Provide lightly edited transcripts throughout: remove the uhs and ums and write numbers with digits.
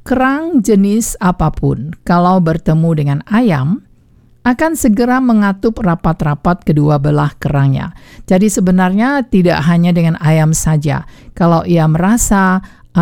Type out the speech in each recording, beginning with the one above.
Kerang jenis apapun, kalau bertemu dengan ayam, akan segera mengatup rapat-rapat kedua belah kerangnya. Jadi sebenarnya tidak hanya dengan ayam saja. Kalau ia merasa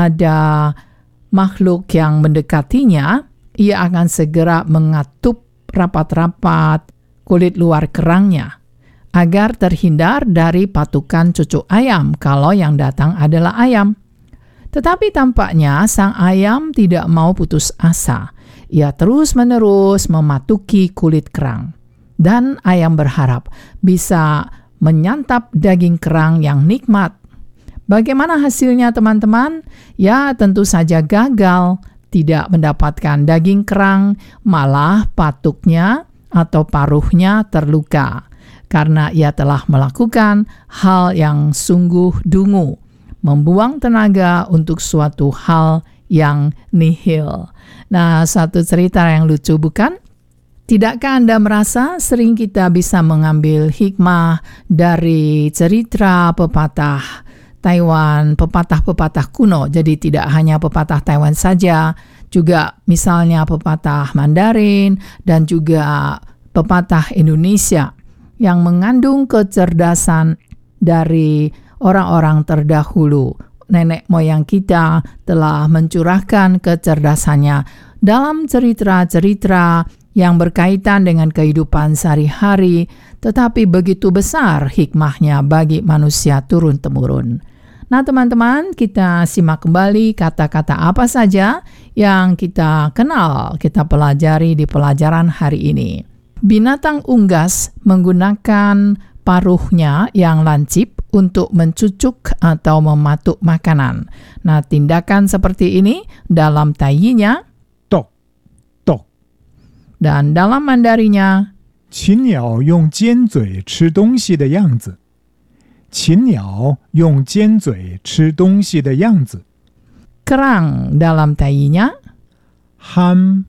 ada makhluk yang mendekatinya, ia akan segera mengatup rapat-rapat kulit luar kerangnya agar terhindar dari patukan cucuk ayam kalau yang datang adalah ayam. Tetapi tampaknya sang ayam tidak mau putus asa. Ia terus-menerus mematuki kulit kerang. Dan ayam berharap bisa menyantap daging kerang yang nikmat. Bagaimana hasilnya teman-teman? Ya tentu saja gagal. Tidak mendapatkan daging kerang, malah patuknya atau paruhnya terluka. Karena ia telah melakukan hal yang sungguh dungu. Membuang tenaga untuk suatu hal yang nihil. Nah, satu cerita yang lucu bukan? Tidakkah Anda merasa sering kita bisa mengambil hikmah dari cerita pepatah Taiwan, pepatah-pepatah kuno. Jadi tidak hanya pepatah Taiwan saja, juga misalnya pepatah Mandarin dan juga pepatah Indonesia yang mengandung kecerdasan dari orang-orang terdahulu. Nenek moyang kita telah mencurahkan kecerdasannya dalam cerita-cerita yang berkaitan dengan kehidupan sehari-hari, tetapi begitu besar hikmahnya bagi manusia turun-temurun. Nah teman-teman, kita simak kembali kata-kata apa saja yang kita kenal, kita pelajari di pelajaran hari ini. Binatang unggas menggunakan paruhnya yang lancip untuk mencucuk atau mematuk makanan. Nah, tindakan seperti ini dalam Taiyinya tok tok dan dalam Mandarinya 禽鸟用尖嘴吃东西的样子。禽鸟用尖嘴吃东西的样子。 kerang dalam Taiyinya ham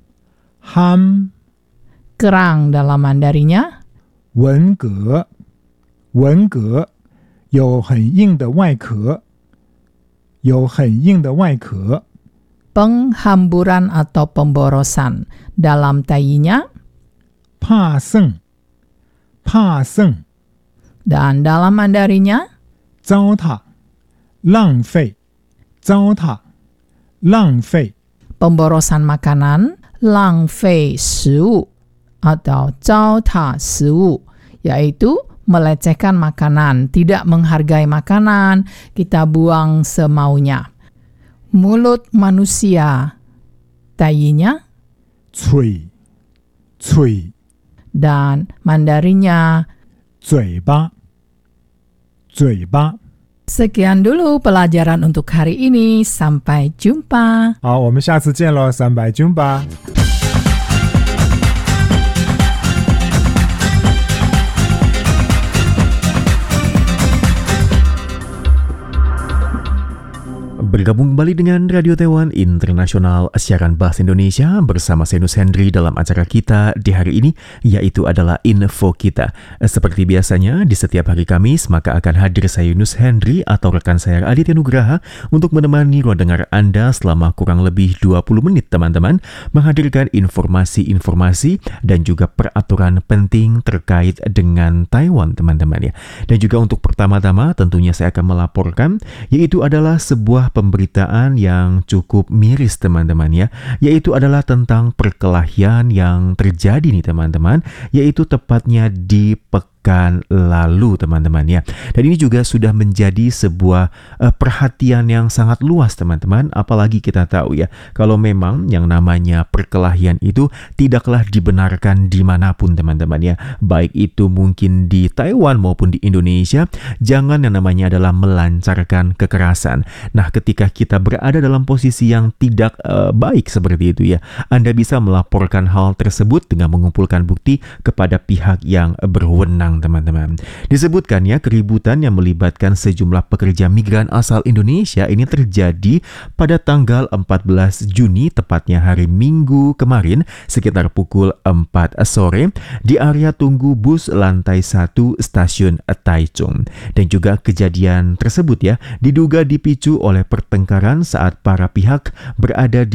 ham kerang dalam Mandarinya 文革文革有很硬的外壳，有很硬的外壳。 penghamburan atau pemborosan dalam Taiyinya 怕剩怕剩 dan dalam Mandarinya 糟蹋浪费糟蹋浪费 pemborosan makanan 浪费食物 atau 糟蹋食物 yaitu melecehkan makanan, tidak menghargai makanan, kita buang semaunya. Mulut manusia Taiyinya 嘴嘴 dan Mandarinya 嘴巴嘴巴。 Sekian dulu pelajaran untuk hari ini. Sampai jumpa. 好，我们下次见喽，三百君吧。 Bergabung kembali dengan Radio Taiwan Internasional siaran bahasa Indonesia bersama saya Yunus Hendry dalam acara kita di hari ini, yaitu adalah Info Kita. Seperti biasanya di setiap hari Kamis, maka akan hadir saya Yunus Hendry atau rekan saya Aditya Nugraha untuk menemani ruang dengar Anda selama kurang lebih 20 menit teman-teman, menghadirkan informasi-informasi dan juga peraturan penting terkait dengan Taiwan teman-teman ya. Dan juga untuk pertama-tama tentunya saya akan melaporkan, yaitu adalah sebuah pemberitaan yang cukup miris teman-teman ya, yaitu adalah tentang perkelahian yang terjadi nih teman-teman, yaitu tepatnya di pekan lalu teman-teman ya. Dan ini juga sudah menjadi sebuah perhatian yang sangat luas teman-teman, apalagi kita tahu ya, kalau memang yang namanya perkelahian itu tidaklah dibenarkan dimanapun teman-teman ya, baik itu mungkin di Taiwan maupun di Indonesia, jangan yang namanya adalah melancarkan kekerasan. Nah, ketika kita berada dalam posisi yang tidak baik seperti itu ya, Anda bisa melaporkan hal tersebut dengan mengumpulkan bukti kepada pihak yang berwenang teman-teman. Disebutkan ya, keributan yang melibatkan sejumlah pekerja migran asal Indonesia ini terjadi pada tanggal 14 Juni, tepatnya hari Minggu kemarin, sekitar pukul 4 sore di area tunggu bus lantai 1 stasiun Taichung. Dan juga kejadian tersebut ya, diduga dipicu oleh pertengkaran saat para pihak berada di